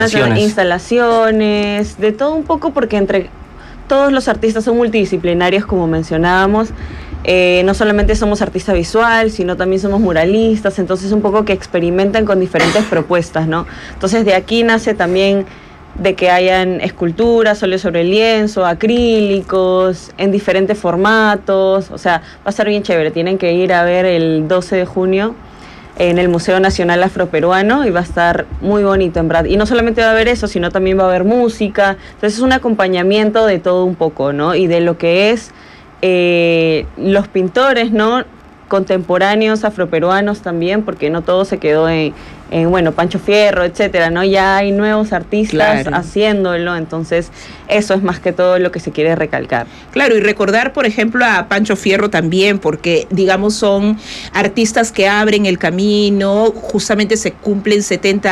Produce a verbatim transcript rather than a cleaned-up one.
instalaciones, de todo un poco, porque entre todos los artistas son multidisciplinarios, como mencionábamos. Eh, no solamente somos artista visual, sino también somos muralistas, entonces un poco que experimentan con diferentes propuestas, ¿no? Entonces de aquí nace también de que hayan esculturas, óleo sobre lienzo, acrílicos, en diferentes formatos. O sea, va a ser bien chévere. Tienen que ir a ver el doce de junio en el Museo Nacional Afroperuano y va a estar muy bonito, en verdad. Y no solamente va a haber eso, sino también va a haber música. Entonces es un acompañamiento de todo un poco, ¿no? Y de lo que es eh, los pintores, ¿no?, contemporáneos afroperuanos también, porque no todo se quedó en, en bueno, Pancho Fierro, etcétera, ¿no? Ya hay nuevos artistas claro. haciéndolo, entonces eso es más que todo lo que se quiere recalcar. Claro, y recordar, por ejemplo, a Pancho Fierro también, porque, digamos, son artistas que abren el camino, justamente se cumplen setenta